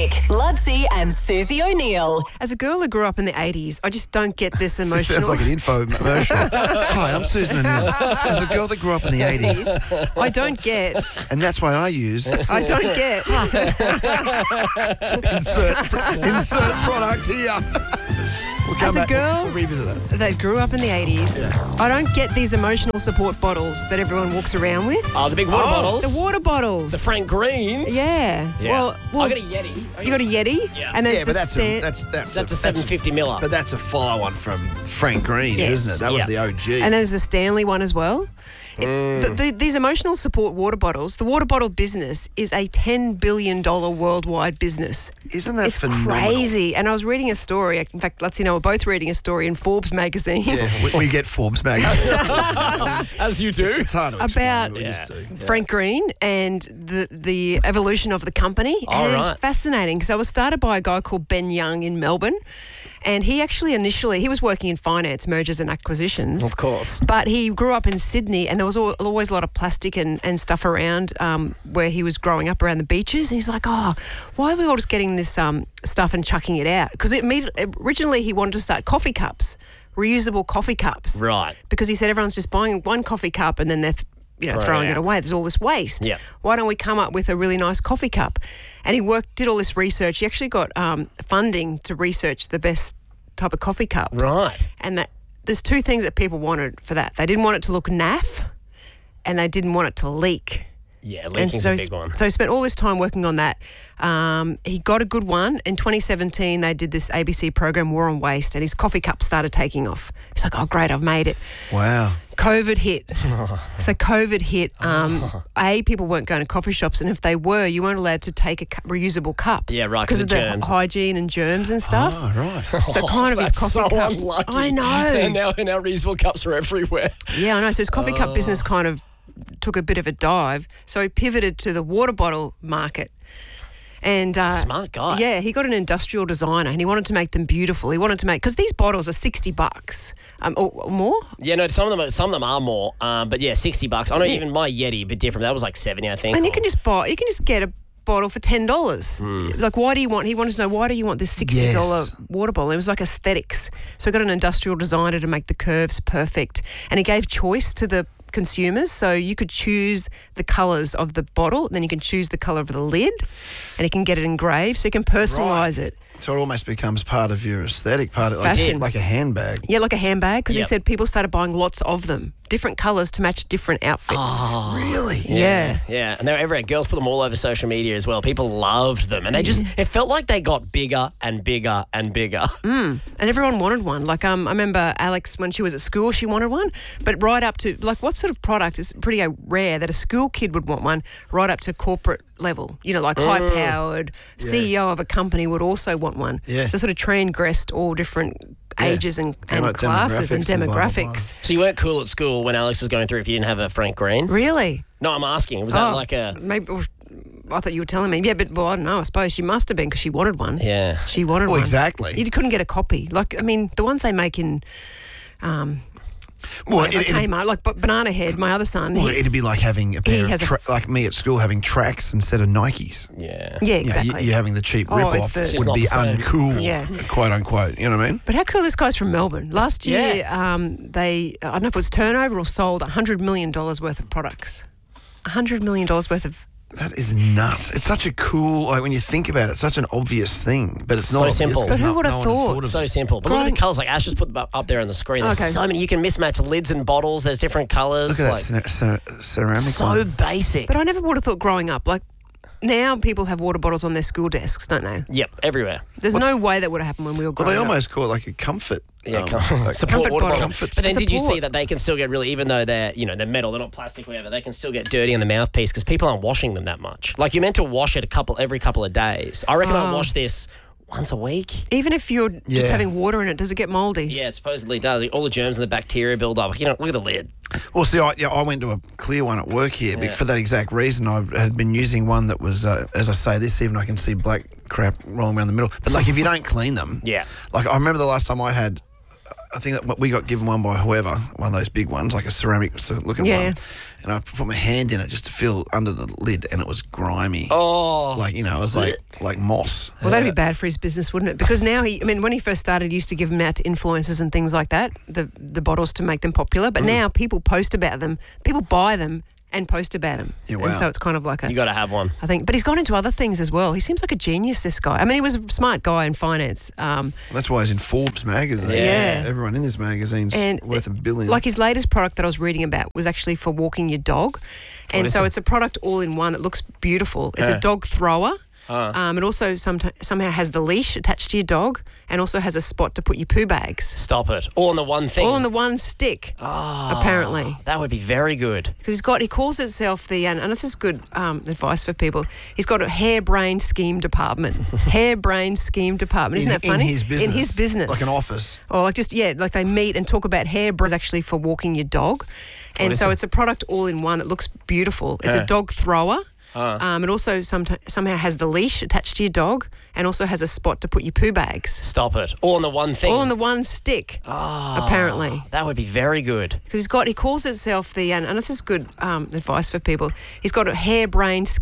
Nick, Ludsey and Susie O'Neill. As a girl that grew up in the 80s, I just don't get this She emotional. sounds like an infomercial. Hi, I'm Susan O'Neill. As a girl that grew up in the 80s, I don't get. and that's why I use I don't get. insert product here. We'll come As a back, girl- we'll revisit that. That grew up in the 80s, I don't get these emotional support bottles that everyone walks around with. Oh, the big water bottles. The water bottles. The Frank Greens. Yeah. Well, I got a Yeti. you got a Yeti, Yeah. and there's Yeah, the but stand. That's a 750 miller. But that's a follow-on from Frank Greens, Yes. isn't it? That was Yeah. the OG. And there's the Stanley one as well. These emotional support water bottles, the water bottle business is a $10 billion worldwide business. Isn't that It's phenomenal? crazy. And I was reading a story. In fact, let's we're both reading a story in Forbes magazine. Yeah, we get Forbes magazine. As you do. It's hard to explain. About we just do. Frank Green and the evolution of the company. All and right. it's fascinating because it was started by a guy called Ben Young in Melbourne. And he actually he was working in finance, mergers and acquisitions. Of course. But he grew up in Sydney and there was always a lot of plastic and stuff around where he was growing up around the beaches. And he's like, why are we all just getting this stuff and chucking it out? Because originally he wanted to start coffee cups, reusable coffee cups. Right. Because he said everyone's just buying one coffee cup and then they're throwing it away. There's all this waste. Yeah. Why don't we come up with a really nice coffee cup? And he did all this research. He actually got funding to research the best type of coffee cups. Right. And there's two things that people wanted for that. They didn't want it to look naff and they didn't want it to leak. Yeah, leaking's a big one. So he spent all this time working on that. He got a good one. In 2017, they did this ABC program, War on Waste, and his coffee cup started taking off. He's like, oh, great, I've made it. Wow. COVID hit. So COVID hit. People weren't going to coffee shops, and if they were, you weren't allowed to take a reusable cup. Yeah, right, Because 'cause of of the germs. hygiene and germs and stuff. Oh, right. So kind of his That's coffee so cup. unlucky. I know. And now reusable cups are everywhere. Yeah, I know. So his coffee cup business kind of took a bit of a dive. So he pivoted to the water bottle market. And Smart guy. Yeah, he got an industrial designer and he wanted to make them beautiful. He wanted to make, because these bottles are $60 or more. Yeah, no, some of them are more. But yeah, $60. I know even my Yeti a bit different. That was like 70, I think. And you can just get a bottle for $10. Like, he wanted to know, why do you want this $60 water bottle? It was like aesthetics. So we got an industrial designer to make the curves perfect. And he gave choice to the consumers, so you could choose the colours of the bottle, then you can choose the colour of the lid, and you can get it engraved, so you can personalise it. So it almost becomes part of your aesthetic, Fashion. like a handbag. Yeah, like a handbag, because he Yep. said people started buying lots of them, different colours to match different outfits. Really? Yeah. Yeah, and they were everywhere. Girls put them all over social media as well. People loved them. And it felt like they got bigger and bigger and bigger. And everyone wanted one. Like, I remember Alex, when she was at school, she wanted one. But right up to, like, what sort of product is pretty rare that a school kid would want one, right up to corporate level? Like high-powered CEO of a company would also want one. Yeah. So sort of transgressed all different ages and Like classes and demographics and blah, blah, blah. demographics. So you weren't cool at school when Alex was going through if you didn't have a Frank Green? Really? No, I'm asking. Was that like a... Maybe... I thought you were telling me. Yeah, but I don't know. I suppose she must have been because she wanted one. Yeah. She wanted one. Exactly. You couldn't get a copy. Like, I mean, the ones they make in Kmart, like Banana Head, my other son. It'd be like having a pair has of like me at school having tracks instead of Nikes. Yeah. yeah, You know, exactly. you having the cheap Oh, rip-off it's the- It's just would not be the same. uncool, Yeah. quote unquote. You know what I mean? But how cool, this guy's from Melbourne. Last year, Yeah. they, I don't know if it was turnover or sold $100 million worth of products. $100 million worth of... That is nuts. It's such a cool, like when you think about it, it's such an obvious thing, but it's So not obvious simple. because But who no would have one thought? of So it. simple. But look at Growing- the colours. Like Ash just put them up there on the screen. There's Okay. so many. You can mismatch lids and bottles. There's different colours. Look at that ceramic so one. basic. But I never would have thought growing up, like, now people have water bottles on their school desks, don't they? Yep, everywhere. There's no way that would have happened when we were Well, growing they up. almost call it like a comfort. Yeah, like support comfort water bottle. bottle. Comfort. But then did you Support. see that they can still get really, even though they're metal, they're not plastic, whatever, they can still get dirty in the mouthpiece because people aren't washing them that much. Like you're meant to wash it every couple of days. I reckon I wash this once a week. Even if you're just Yeah. having water in it, does it get mouldy? Yeah, it supposedly does. All the germs and the bacteria build up. Look at the lid. Well, see, I went to a clear one at work here Yeah. for that exact reason. I had been using one that was, as I say this, even I can see black crap rolling around the middle. But like if you don't clean them, Yeah. Like I remember the last time I had I think that we got given one by whoever, one of those big ones, like a ceramic sort of looking Yeah. one. And I put my hand in it just to feel under the lid, and it was grimy. Oh. Like, it was like moss. Well, that'd be bad for his business, wouldn't it? Because now when he first started, he used to give them out to influencers and things like that, the bottles to make them popular. But now people post about them, people buy them and post about them. Yeah, wow. And so it's kind of like You got to have one. I think, but he's gone into other things as well. He seems like a genius, this guy. I mean, he was a smart guy in finance. That's why he's in Forbes magazine. Yeah. Everyone in this magazine's worth $1 billion. Like his latest product that I was reading about was actually for walking your dog. And so it's a product all in one that looks beautiful. It's a dog thrower. It also somehow has the leash attached to your dog and also has a spot to put your poo bags. Stop it. All in the one thing. All in the one stick, apparently. That would be very good. Because he calls itself and this is good advice for people, he's got a harebrained scheme department. Harebrained scheme department. Isn't that funny? In his business. In his business. Like an office. Or like they meet and talk about harebrained actually for walking your dog. And so it's a product all in one that looks beautiful. It's a dog thrower. It also somehow has the leash attached to your dog and also has a spot to put your poo bags. Stop it. All in the one thing. All in the one stick, apparently. That would be very good. Because he calls itself and this is good advice for people, he's got a harebrained scheme